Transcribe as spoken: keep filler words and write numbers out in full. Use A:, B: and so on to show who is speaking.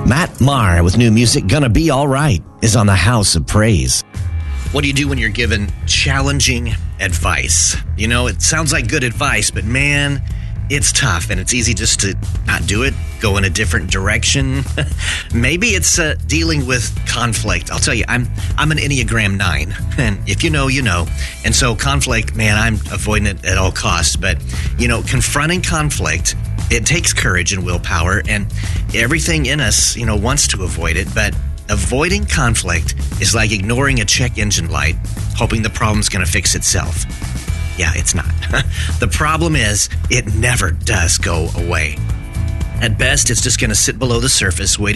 A: Matt Maher with new music, Gonna Be Alright, is on the House of Praise. What do you do when you're given challenging advice? You know, it sounds like good advice, but man, it's tough and it's easy just to not do it, go in a different direction. Maybe it's uh, dealing with conflict. I'll tell you, I'm I'm an Enneagram nine, and if you know, you know. And so conflict, man, I'm avoiding it at all costs. But, you know, confronting conflict, it takes courage and willpower, and everything in us, you know, wants to avoid it. But avoiding conflict is like ignoring a check engine light, hoping the problem's going to fix itself. Yeah, it's not. The problem is, it never does go away. At best, it's just going to sit below the surface, waiting